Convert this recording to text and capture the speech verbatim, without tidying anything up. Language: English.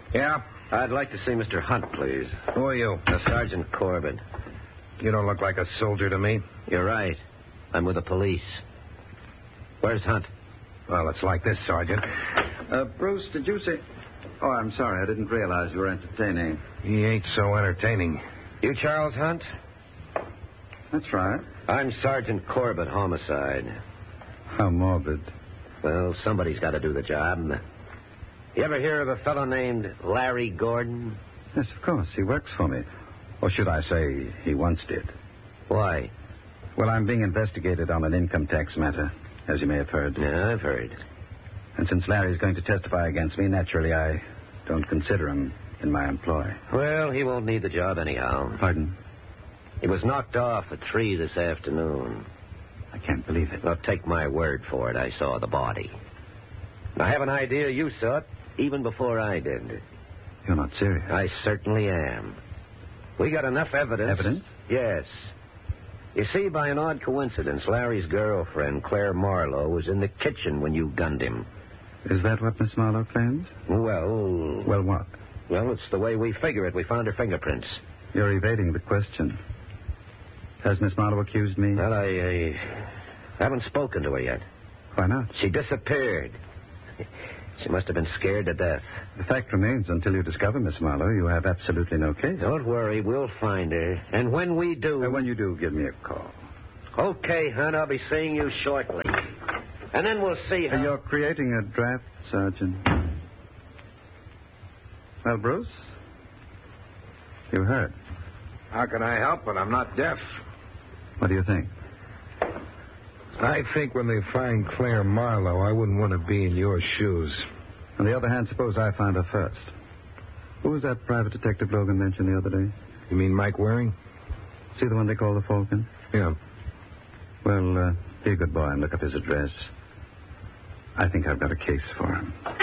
Yeah? I'd like to see Mister Hunt, please. Who are you? Uh, Sergeant Corbett. You don't look like a soldier to me. You're right. I'm with the police. Where's Hunt? Well, it's like this, Sergeant. Uh, Bruce, did you say... Oh, I'm sorry. I didn't realize you were entertaining. He ain't so entertaining. You Charles Hunt? That's right. I'm Sergeant Corbett, homicide. How morbid. Well, somebody's got to do the job. You ever hear of a fellow named Larry Gordon? Yes, of course. He works for me. Or should I say, he once did. Why? Well, I'm being investigated on an income tax matter, as you may have heard. Yeah, I've heard. And since Larry's going to testify against me, naturally, I don't consider him in my employ. Well, he won't need the job anyhow. Pardon? He was knocked off at three this afternoon. I can't believe it. Well, take my word for it. I saw the body. I have an idea you saw it even before I did. You're not serious. I certainly am. We got enough evidence. Evidence? Yes. You see, by an odd coincidence, Larry's girlfriend, Claire Marlowe, was in the kitchen when you gunned him. Is that what Miss Marlowe claims? Well... Well, what? Well, it's the way we figure it. We found her fingerprints. You're evading the question. Has Miss Marlowe accused me? Well, I, I haven't spoken to her yet. Why not? She disappeared. She must have been scared to death. The fact remains, until you discover Miss Marlowe, you have absolutely no case. Don't worry, we'll find her. And when we do... Uh, when you do, give me a call. Okay, Hunt, I'll be seeing you shortly. And then we'll see how... Uh, you're creating a draft, Sergeant. Well, Bruce? You heard. How can I help it? I'm not deaf. What do you think? I think when they find Claire Marlowe, I wouldn't want to be in your shoes. On the other hand, suppose I found her first. Who was that private detective Logan mentioned the other day? You mean Mike Waring? See the one they call the Falcon? Yeah. Well, uh, be a good boy and look up his address. I think I've got a case for him.